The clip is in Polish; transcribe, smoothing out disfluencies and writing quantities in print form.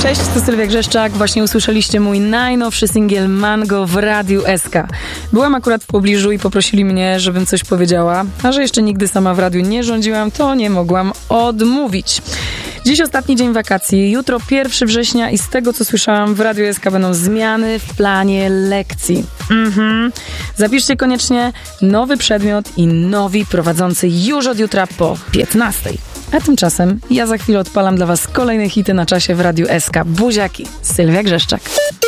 Cześć, to Sylwia Grzeszczak. Właśnie usłyszeliście mój najnowszy singiel Mango w Radiu SK. Byłam akurat w pobliżu i poprosili mnie, żebym coś powiedziała, a że jeszcze nigdy sama w radiu nie rządziłam, to nie mogłam odmówić. Dziś ostatni dzień wakacji, jutro 1 września i z tego, co słyszałam, w Radiu SK będą zmiany w planie lekcji. Zapiszcie koniecznie nowy przedmiot i nowi prowadzący już od jutra po 15. A tymczasem ja za chwilę odpalam dla was kolejne hity na czasie w Radiu SK. Buziaki, Sylwia Grzeszczak.